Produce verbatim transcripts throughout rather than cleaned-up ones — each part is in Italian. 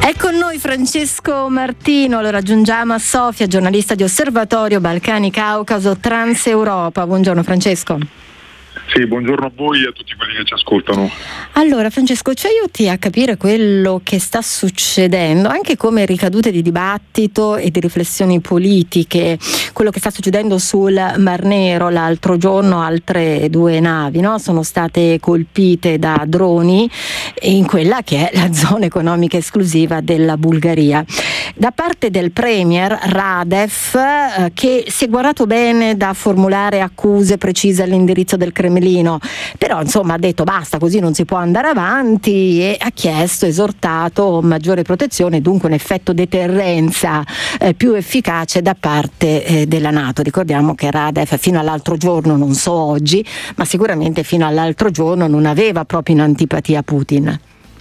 È con noi Francesco Martino, lo raggiungiamo a Sofia, giornalista di Osservatorio Balcani Caucaso Transeuropa. Buongiorno Francesco. Sì, buongiorno a voi e a tutti quelli che ci ascoltano. Allora Francesco, ci aiuti a capire quello che sta succedendo, anche come ricadute di dibattito e di riflessioni politiche, quello che sta succedendo sul Mar Nero. L'altro giorno altre due navi, no, sono state colpite da droni in quella che è la zona economica esclusiva della Bulgaria. Da parte del premier Radev, eh, che si è guardato bene da formulare accuse precise all'indirizzo del Cremlino, però insomma ha detto basta, così non si può andare avanti, e ha chiesto, esortato maggiore protezione, dunque un effetto deterrenza eh, più efficace da parte eh, della NATO. Ricordiamo che Radev fino all'altro giorno, non so oggi, ma sicuramente fino all'altro giorno non aveva proprio in antipatia Putin.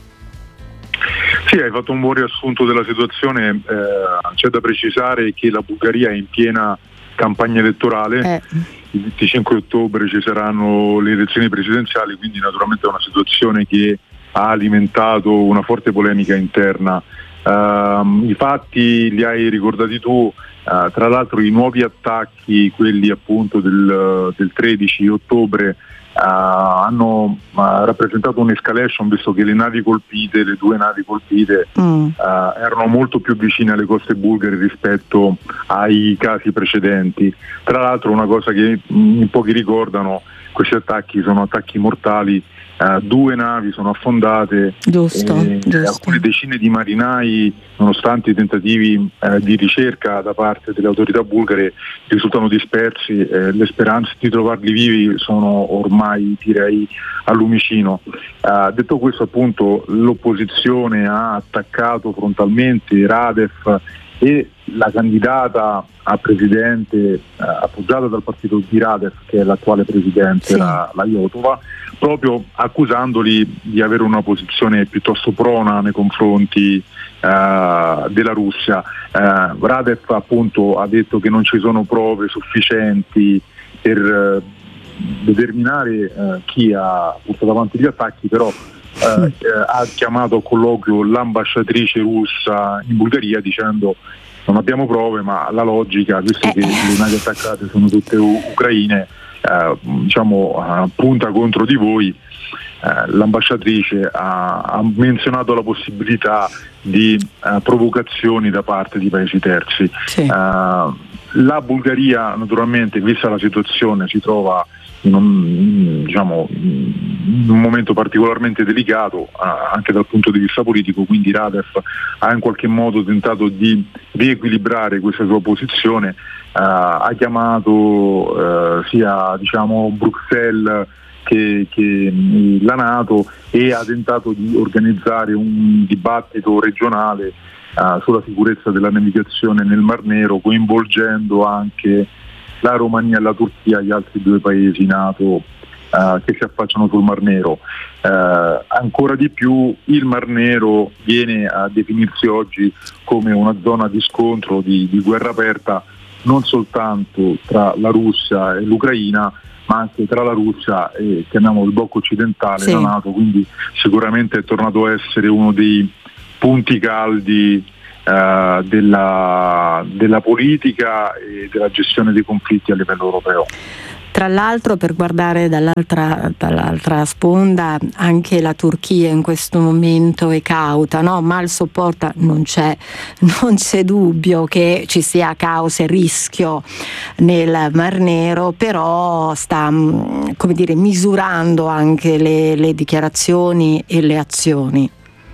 Sì, hai fatto un buon riassunto della situazione. Eh, c'è da precisare che la Bulgaria è in piena campagna elettorale. Eh. Il venticinque ottobre ci saranno le elezioni presidenziali, quindi naturalmente è una situazione che ha alimentato una forte polemica interna. Uh, I fatti li hai ricordati tu, uh, tra l'altro i nuovi attacchi, quelli appunto del, del tredici ottobre, Uh, hanno uh, rappresentato un'escalation, visto che le navi colpite, le due navi colpite mm. uh, erano molto più vicine alle coste bulgare rispetto ai casi precedenti. Tra l'altro una cosa che mh, in pochi ricordano, questi attacchi sono attacchi mortali, uh, due navi sono affondate, giusto, e giusto. alcune decine di marinai, nonostante i tentativi uh, di ricerca da parte delle autorità bulgare, risultano dispersi. Eh, le speranze di trovarli vivi sono ormai, direi, al lumicino. Uh, detto questo, appunto, l'opposizione ha attaccato frontalmente Radev e la candidata a presidente eh, appoggiata dal partito di Radev, che è l'attuale presidente, sì. la, la Iotova, proprio accusandoli di avere una posizione piuttosto prona nei confronti eh, della Russia. Eh, Radev appunto ha detto che non ci sono prove sufficienti per eh, determinare eh, chi ha portato avanti gli attacchi, però eh, eh, ha chiamato a colloquio l'ambasciatrice russa in Bulgaria dicendo: non abbiamo prove, ma la logica, visto che le navi attaccate sono tutte u- ucraine, eh, diciamo uh, punta contro di voi. Eh, l'ambasciatrice ha, ha menzionato la possibilità di uh, provocazioni da parte di paesi terzi. Sì. Uh, la Bulgaria, naturalmente, vista la situazione, si trova in un, diciamo, in un momento particolarmente delicato uh, anche dal punto di vista politico, quindi Radev ha in qualche modo tentato di riequilibrare questa sua posizione, uh, ha chiamato uh, sia diciamo Bruxelles che, che la NATO, e ha tentato di organizzare un dibattito regionale uh, sulla sicurezza della navigazione nel Mar Nero, coinvolgendo anche la Romania e la Turchia, gli altri due paesi NATO uh, che si affacciano sul Mar Nero. Uh, ancora di più, il Mar Nero viene a definirsi oggi come una zona di scontro, di, di guerra aperta, non soltanto tra la Russia e l'Ucraina, ma anche tra la Russia e, chiamiamolo, il blocco occidentale, sì. la NATO, quindi sicuramente è tornato a essere uno dei punti caldi Uh, della, della politica e della gestione dei conflitti a livello europeo. Tra l'altro, per guardare dall'altra, dall'altra sponda, anche la Turchia in questo momento è cauta, no? Mal sopporta, non c'è, non c'è dubbio che ci sia caos e rischio nel Mar Nero, però sta, come dire, misurando anche le, le dichiarazioni e le azioni.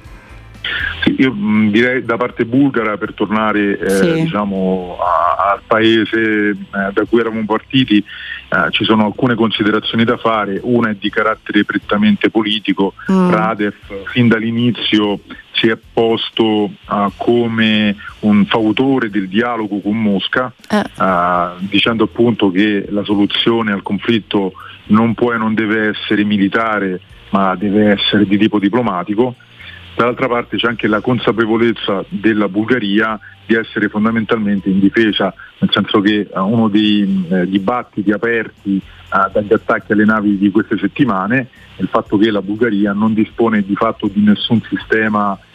Sì, io mh, direi da parte bulgara, per tornare eh, sì. diciamo a, al paese eh, da cui eravamo partiti, eh, ci sono alcune considerazioni da fare. Una è di carattere prettamente politico. mm. Radev fin dall'inizio si è posto uh, come un fautore del dialogo con Mosca, eh. uh, dicendo appunto che la soluzione al conflitto non può e non deve essere militare, ma deve essere di tipo diplomatico. Dall'altra parte c'è anche la consapevolezza della Bulgaria di essere fondamentalmente in difesa, nel senso che uh, uno dei eh, dibattiti aperti uh, dagli attacchi alle navi di queste settimane è il fatto che la Bulgaria non dispone di fatto di nessun sistema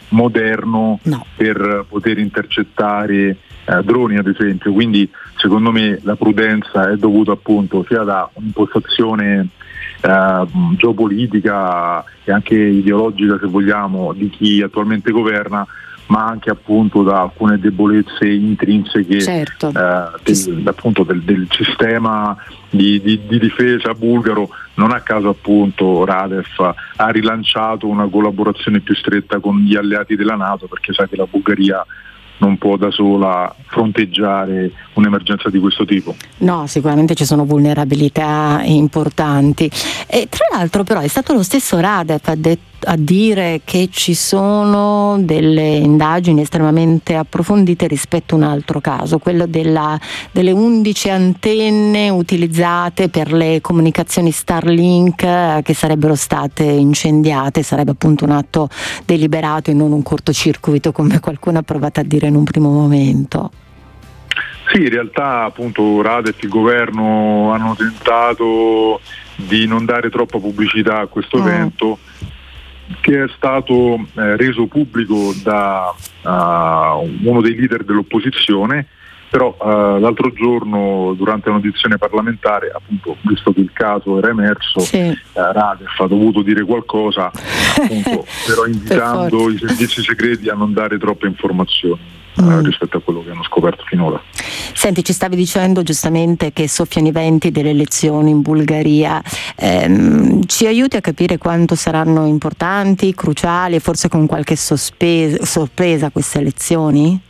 moderno no. per poter intercettare eh, droni ad esempio, quindi secondo me la prudenza è dovuta appunto sia da un'impostazione eh, geopolitica e anche ideologica se vogliamo di chi attualmente governa, ma anche appunto da alcune debolezze intrinseche certo. eh, del, appunto del, del sistema di, di, di difesa bulgaro. Non a caso appunto Radev ha rilanciato una collaborazione più stretta con gli alleati della NATO, perché sa che la Bulgaria non può da sola fronteggiare un'emergenza di questo tipo. No, sicuramente ci sono vulnerabilità importanti. E tra l'altro però è stato lo stesso Radev a, de- a dire che ci sono delle indagini estremamente approfondite rispetto a un altro caso, quello della, delle undici antenne utilizzate per le comunicazioni Starlink eh, che sarebbero state incendiate. Sarebbe appunto un atto deliberato e non un cortocircuito come qualcuno ha provato a dire in un primo momento. Sì, in realtà appunto Radev e il governo hanno tentato di non dare troppa pubblicità a questo mm. evento, che è stato eh, reso pubblico da uh, uno dei leader dell'opposizione, però uh, l'altro giorno durante un'audizione parlamentare, appunto, visto che il caso era emerso, sì. uh, Radev ha dovuto dire qualcosa, appunto, però invitando i servizi segreti a non dare troppe informazioni mm. rispetto a quello che hanno scoperto finora. Senti, ci stavi dicendo giustamente che soffiano i venti delle elezioni in Bulgaria, ehm, ci aiuti a capire quanto saranno importanti, cruciali e forse con qualche sospesa, sorpresa queste elezioni?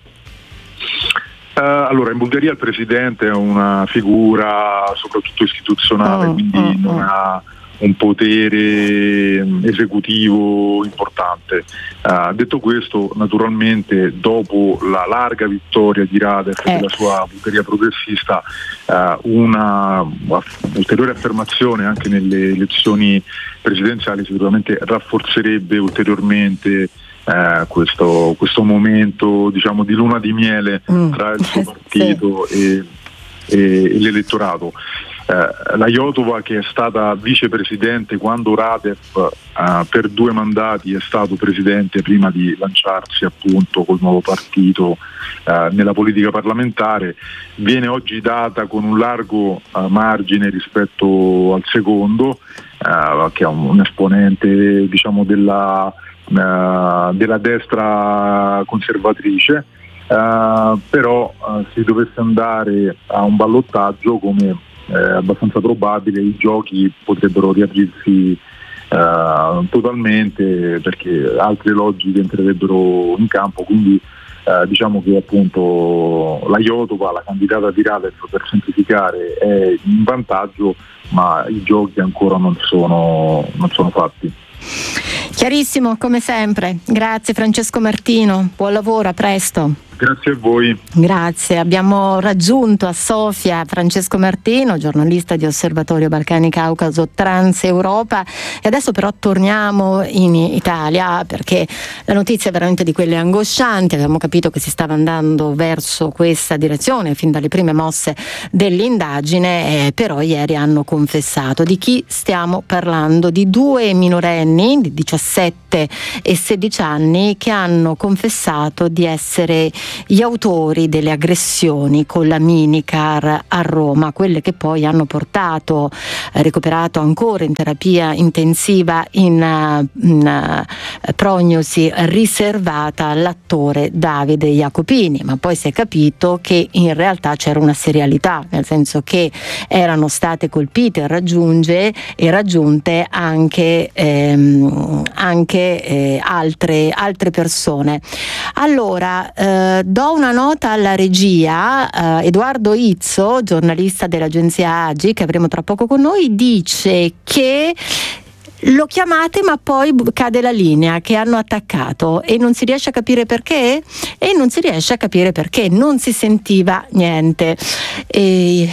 Uh, allora, in Bulgaria il presidente è una figura soprattutto istituzionale, oh, quindi oh, non oh. ha un potere esecutivo importante. Uh, detto questo, naturalmente dopo la larga vittoria di Radev e eh. della sua Bulgaria progressista, uh, una ulteriore affermazione anche nelle elezioni presidenziali sicuramente rafforzerebbe ulteriormente Uh, questo, questo momento, diciamo, di luna di miele mm. tra il suo partito sì. e, e, e l'elettorato. Uh, la Iotova, che è stata vicepresidente quando Radev uh, per due mandati è stato presidente prima di lanciarsi appunto col nuovo partito uh, nella politica parlamentare, viene oggi data con un largo uh, margine rispetto al secondo, uh, che è un, un esponente, diciamo, della Uh, della destra conservatrice, uh, però uh, se dovesse andare a un ballottaggio, come è eh, abbastanza probabile, i giochi potrebbero riaprirsi uh, totalmente, perché altre logiche entrerebbero in campo, quindi uh, diciamo che appunto la Iotova, la candidata di Radev, per semplificare, è in vantaggio, ma i giochi ancora non sono, non sono fatti. Chiarissimo, come sempre. Grazie Francesco Martino, buon lavoro, a presto. Grazie a voi. Grazie, abbiamo raggiunto a Sofia Francesco Martino, giornalista di Osservatorio Balcani Caucaso Trans Europa, e adesso però torniamo in Italia perché la notizia è veramente di quelle angoscianti. Abbiamo capito che si stava andando verso questa direzione fin dalle prime mosse dell'indagine, eh, però ieri hanno confessato. Di chi stiamo parlando? Di due minorenni di diciassette e sedici anni che hanno confessato di essere gli autori delle aggressioni con la minicar a Roma, quelle che poi hanno portato, eh, recuperato ancora in terapia intensiva in, uh, in uh, prognosi riservata all'attore Davide Jacopini, ma poi si è capito che in realtà c'era una serialità, nel senso che erano state colpite e raggiunge e raggiunte anche, ehm, anche eh, altre, altre persone. Allora, eh, do una nota alla regia. eh, Edoardo Izzo, giornalista dell'agenzia Agi, che avremo tra poco con noi, dice che lo chiamate ma poi cade la linea, che hanno attaccato e non si riesce a capire perché e non si riesce a capire perché non si sentiva niente. E,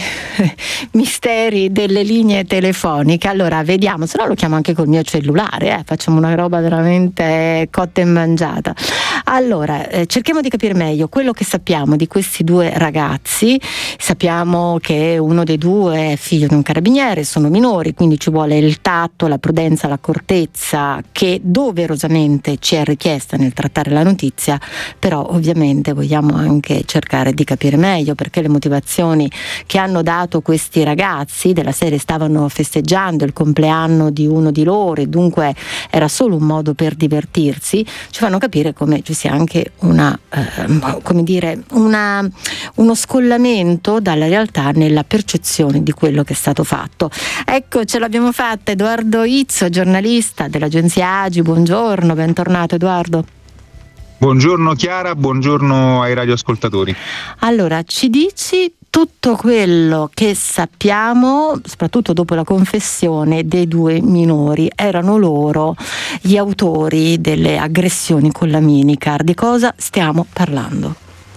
misteri delle linee telefoniche. Allora vediamo, se no lo chiamo anche col mio cellulare, eh, facciamo una roba veramente cotta e mangiata. Allora, eh, cerchiamo di capire meglio quello che sappiamo di questi due ragazzi. Sappiamo che uno dei due è figlio di un carabiniere, sono minori, quindi ci vuole il tatto, la prudenza, l'accortezza che doverosamente ci è richiesta nel trattare la notizia, però ovviamente vogliamo anche cercare di capire meglio perché le motivazioni che hanno dato questi ragazzi della serie stavano festeggiando il compleanno di uno di loro e dunque era solo un modo per divertirsi, ci fanno capire come ci sia anche una, eh, come dire, una, uno scollamento dalla realtà nella percezione di quello che è stato fatto. Ecco, ce l'abbiamo fatta. Edoardo Izzo, giornalista dell'agenzia Agi, buongiorno, bentornato Edoardo. Buongiorno Chiara, buongiorno ai radioascoltatori. Allora, ci dici tutto quello che sappiamo, soprattutto dopo la confessione dei due minori. Erano loro gli autori delle aggressioni con la minicar. Di cosa stiamo parlando?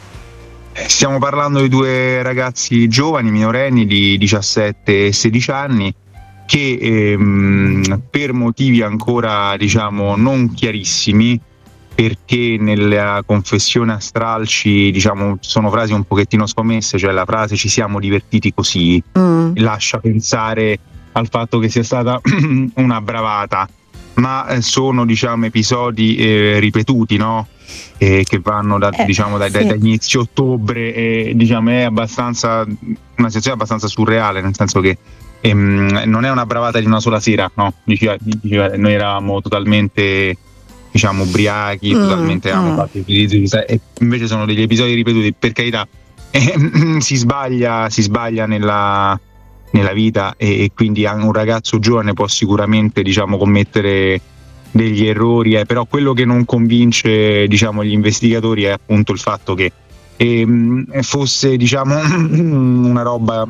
Stiamo parlando di due ragazzi giovani, minorenni di diciassette e sedici anni, che ehm, per motivi ancora diciamo non chiarissimi, perché nella confessione a stralci diciamo sono frasi un pochettino scommesse, cioè la frase "ci siamo divertiti così" mm. lascia pensare al fatto che sia stata una bravata, ma eh, sono diciamo episodi eh, ripetuti, no? Eh, che vanno da, eh, diciamo da, sì. da, da inizio ottobre, e diciamo è abbastanza una situazione abbastanza surreale, nel senso che ehm, non è una bravata di una sola sera, no? Diceva, diceva, noi eravamo totalmente diciamo ubriachi, mm, totalmente avevamo mm. fatto utilizzo di, e invece sono degli episodi ripetuti, per carità. Eh, si sbaglia si sbaglia nella, nella vita e, e quindi anche un ragazzo giovane può sicuramente diciamo commettere degli errori, eh, però quello che non convince diciamo gli investigatori è appunto il fatto che ehm, fosse diciamo una roba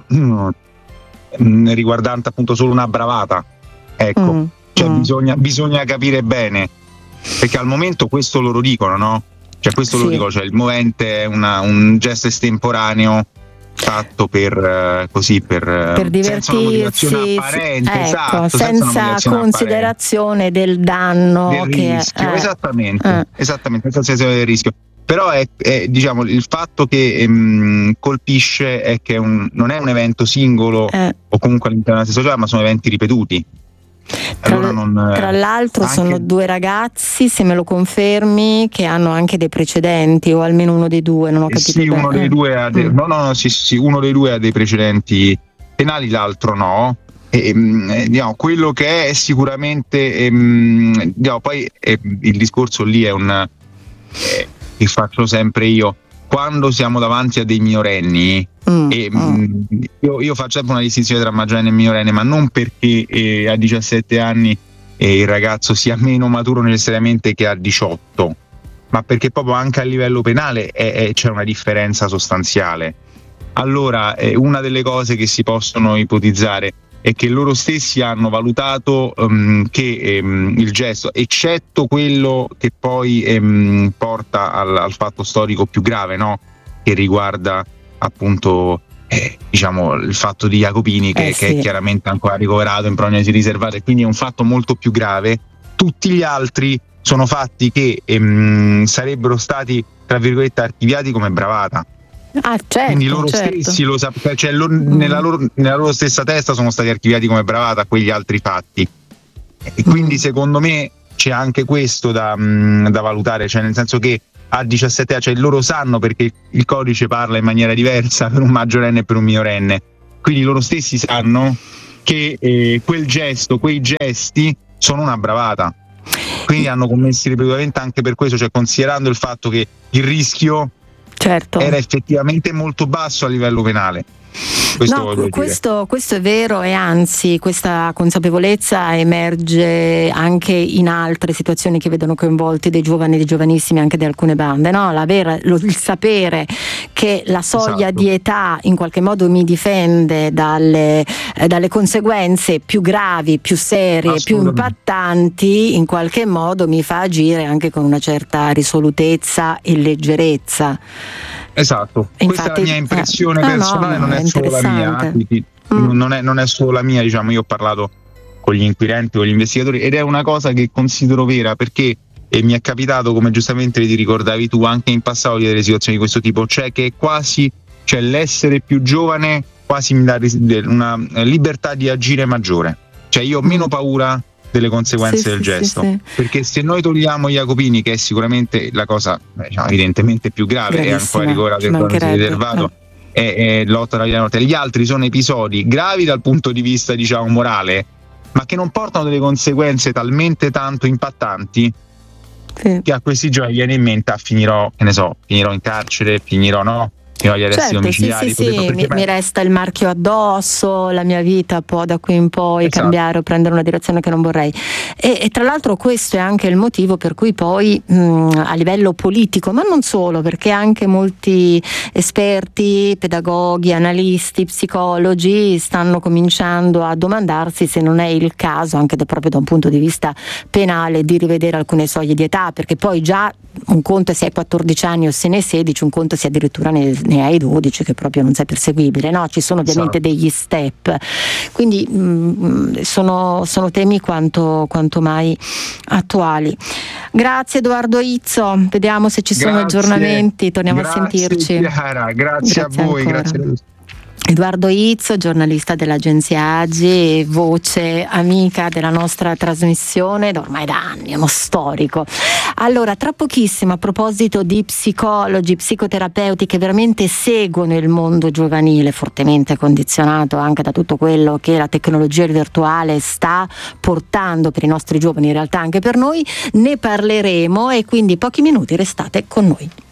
mm, riguardante appunto solo una bravata, ecco. mm, cioè mm. bisogna, bisogna capire bene, perché al momento questo loro dicono, no? Cioè questo sì. lo dicono, cioè il movente è una, un gesto estemporaneo fatto per uh, così per, per divertirsi, senza una motivazione apparente, ecco, esatto, senza, senza considerazione apparente. Del danno del che rischio, eh, esattamente, eh. esattamente, senza considerazione del rischio. Però è, è diciamo il fatto che ehm, colpisce è che un, non è un evento singolo eh. o comunque all'interno della stessa società, ma sono eventi ripetuti. Tra, allora non, tra l'altro anche... sono due ragazzi, se me lo confermi, che hanno anche dei precedenti, o almeno uno dei due, non ho capito sì, bene. Uno dei due ha de- mm. no, no, no, sì, sì, uno dei due ha dei precedenti penali, l'altro no. E, eh, diciamo, quello che è, è sicuramente ehm, diciamo, poi eh, il discorso lì è un eh, che faccio sempre io. Quando siamo davanti a dei minorenni, mm, e, mm. Io, io faccio sempre una distinzione tra maggiorenne e minorenne, ma non perché eh, a diciassette anni eh, il ragazzo sia meno maturo necessariamente che a diciotto, ma perché proprio anche a livello penale è, è, c'è una differenza sostanziale. Allora, eh, una delle cose che si possono ipotizzare è che loro stessi hanno valutato um, che um, il gesto, eccetto quello che poi um, porta al, al fatto storico più grave, no? Che riguarda appunto eh, diciamo il fatto di Jacopini che, eh, sì. che è chiaramente ancora ricoverato in prognosi riservata, e quindi è un fatto molto più grave. Tutti gli altri sono fatti che um, sarebbero stati tra virgolette archiviati come bravata. Ah, certo, quindi loro certo. stessi lo sapevano, cioè loro, mm. nella, loro, nella loro stessa testa sono stati archiviati come bravata quegli altri fatti, e quindi mm. secondo me c'è anche questo da, mh, da valutare, cioè nel senso che a diciassette anni, cioè loro sanno, perché il codice parla in maniera diversa per un maggiorenne e per un minorenne, quindi loro stessi sanno che eh, quel gesto, quei gesti sono una bravata, quindi hanno commessi ripetutamente anche per questo, cioè considerando il fatto che il rischio certo. era effettivamente molto basso a livello penale. Questo, no, questo, questo è vero, e anzi questa consapevolezza emerge anche in altre situazioni che vedono coinvolti dei giovani, dei giovanissimi, anche di alcune bande, no? La vera, lo, il sapere che la soglia esatto. di età in qualche modo mi difende dalle, eh, dalle conseguenze più gravi, più serie, più impattanti, in qualche modo mi fa agire anche con una certa risolutezza e leggerezza. Esatto, infatti, questa è la mia impressione eh, personale, no, no, non è, è solo la mia, quindi, mm. non, è, non è solo la mia, diciamo, io ho parlato con gli inquirenti, con gli investigatori, ed è una cosa che considero vera, perché e mi è capitato, come giustamente ti ricordavi tu, anche in passato di delle situazioni di questo tipo, cioè che quasi, cioè l'essere più giovane quasi mi dà una libertà di agire maggiore, cioè io ho meno paura delle conseguenze sì, del sì, gesto, sì, sì. perché se noi togliamo Jacopini, che è sicuramente la cosa diciamo, evidentemente più grave e ancora ricordate che è riservato, eh. è, è lotta alla vita notte, gli altri sono episodi gravi dal punto di vista diciamo morale, ma che non portano delle conseguenze talmente tanto impattanti sì. che a questi giorni viene in mente ah, finirò, che ne so, finirò in carcere, finirò no fino agli arresti certo, omicidiari. Sì, sì, sì. Mi, mi resta il marchio addosso, la mia vita può da qui in poi esatto. cambiare o prendere una direzione che non vorrei. E, e tra l'altro questo è anche il motivo per cui poi mh, a livello politico, ma non solo, perché anche molti esperti, pedagoghi, analisti, psicologi stanno cominciando a domandarsi se non è il caso, anche da, proprio da un punto di vista penale, di rivedere alcune soglie di età, perché poi già un conto se hai quattordici anni o se ne hai sedici, un conto se addirittura ne, ne hai dodici, che proprio non sei perseguibile, no? Ci sono ovviamente esatto. degli step, quindi mh, sono, sono temi quanto, quanto mai attuali. Grazie Edoardo Izzo, vediamo se ci sono grazie. aggiornamenti, torniamo grazie, a sentirci. Chiara, grazie, grazie a voi, ancora. grazie a tutti. Edoardo Izzo, giornalista dell'agenzia Agi, voce amica della nostra trasmissione da ormai da anni, uno storico. Allora, tra pochissimo, a proposito di psicologi, psicoterapeuti che veramente seguono il mondo giovanile, fortemente condizionato anche da tutto quello che la tecnologia virtuale sta portando per i nostri giovani, in realtà anche per noi, ne parleremo e quindi pochi minuti restate con noi.